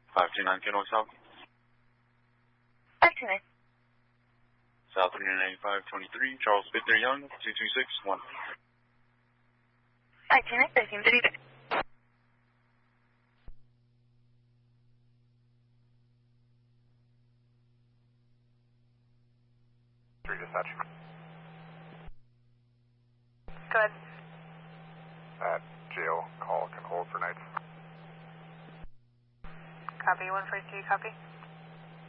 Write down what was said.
529 Kennewick South. 529. South 39523, Charles Victor Young, 2261. 529, 1333. Dispatch. Go ahead. Jail call can hold for nights. Copy, 142, copy.